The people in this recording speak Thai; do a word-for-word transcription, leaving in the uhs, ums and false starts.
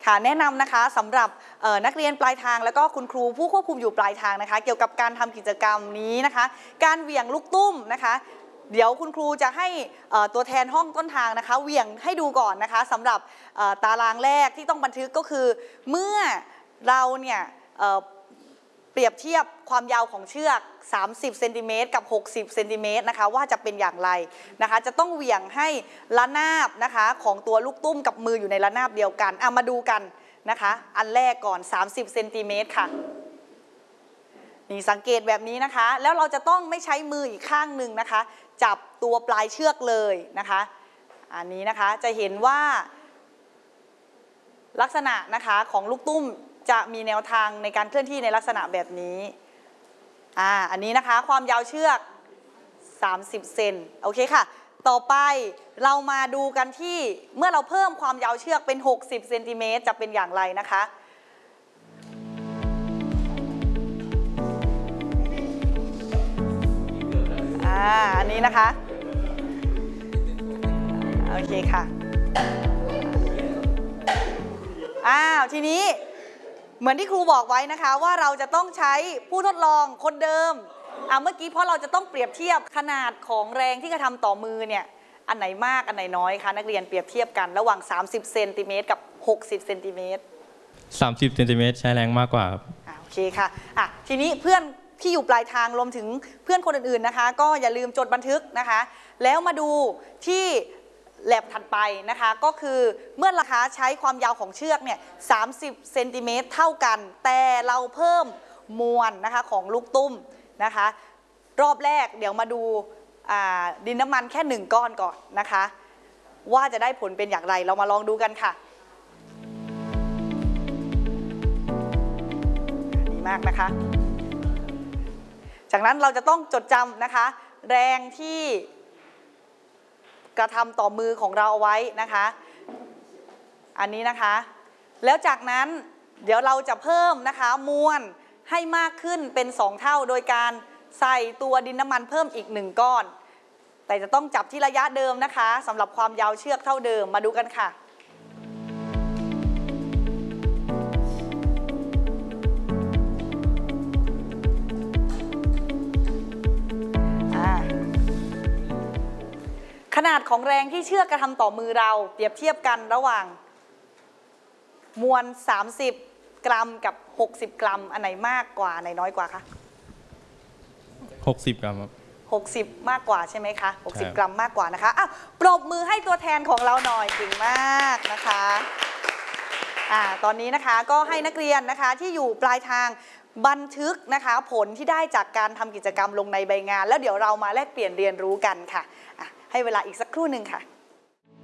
ค่ะแนะนำนะคะสำหรับนักเรียนปลายทางแล้วก็คุณครูผู้ควบคุมอยู่ปลายทางนะคะเกี่ยวกับการทำกิจกรรมนี้นะคะการเหวี่ยงลูกตุ้มนะคะเดี๋ยวคุณครูจะให้ตัวแทนห้องต้นทางนะคะเหวี่ยงให้ดูก่อนนะคะสำหรับตารางแรกที่ต้องบันทึกก็คือเมื่อเราเนี่ยเปรียบเทียบความยาวของเชือกสามสิบเซนติเมตรกับหกสิบเซนติเมตรนะคะว่าจะเป็นอย่างไรนะคะจะต้องเหวี่ยงให้ระนาบนะคะของตัวลูกตุ้มกับมืออยู่ในระนาบเดียวกันเอามาดูกันนะคะอันแรกก่อนสามสิบเซนติเมตรค่ะนี่สังเกตแบบนี้นะคะแล้วเราจะต้องไม่ใช้มืออีกข้างหนึ่งนะคะจับตัวปลายเชือกเลยนะคะอันนี้นะคะจะเห็นว่าลักษณะนะคะของลูกตุ้มจะมีแนวทางในการเคลื่อนที่ในลักษณะแบบนี้อ่าอันนี้นะคะความยาวเชือกสามสิบเซนโอเคค่ะต่อไปเรามาดูกันที่เมื่อเราเพิ่มความยาวเชือกเป็นหกสิบเซนติเมตรจะเป็นอย่างไรนะคะอ่าอันนี้นะคะโอเคค่ะอ้าวทีนี้เหมือนที่ครูบอกไว้นะคะว่าเราจะต้องใช้ผู้ทดลองคนเดิมอ่าเมื่อกี้เพราะเราจะต้องเปรียบเทียบขนาดของแรงที่กระทำต่อมือเนี่ยอันไหนมากอันไหนน้อยคะนักเรียนเปรียบเทียบกันระหว่างสามสิบเซนติเมตรกับหกสิบเซนติเมตรสามสิบเซนติเมตรใช้แรงมากกว่าครับอ่าโอเคค่ะอ่ะทีนี้เพื่อนที่อยู่ปลายทางรวมถึงเพื่อนคนอื่นๆนะคะก็อย่าลืมจดบันทึกนะคะแล้วมาดูที่แลบถัดไปนะคะก็คือเมื่อราคาใช้ความยาวของเชือกเนี่ยสามสิบเซนติเมตรเท่ากันแต่เราเพิ่มมวลนะคะของลูกตุ้มนะคะรอบแรกเดี๋ยวมาดูดินน้ำมันแค่หนึ่งก้อนก่อนนะคะว่าจะได้ผลเป็นอย่างไรเรามาลองดูกันค่ะดีมากนะคะจากนั้นเราจะต้องจดจำนะคะแรงที่กระทำต่อมือของเราเอาไว้นะคะอันนี้นะคะแล้วจากนั้นเดี๋ยวเราจะเพิ่มนะคะมวลให้มากขึ้นเป็นสองเท่าโดยการใส่ตัวดินน้ำมันเพิ่มอีกหนึ่งก้อนแต่จะต้องจับที่ระยะเดิมนะคะสำหรับความยาวเชือกเท่าเดิมมาดูกันค่ะขนาดของแรงที่เชือกกระทำต่อมือเราเปรียบเทียบกันระหว่างมวลสามสิบกรัมกับหกสิบกรัมอันไหนมากกว่าอันไหนน้อยกว่าคะหกสิบกรัมครับหกสิบมากกว่าใช่ไหมคะหกสิบกรัมมากกว่านะคะอ้าวปรบมือให้ตัวแทนของเราหน่อยเก่งมากนะคะอ่าตอนนี้นะคะก็ให้นักเรียนนะคะที่อยู่ปลายทางบันทึกนะคะผลที่ได้จากการทำกิจกรรมลงในใบงานแล้วเดี๋ยวเรามาแลกเปลี่ยนเรียนรู้กันค่ะให้เวลาอีกสักครู่หนึ่งค่ะ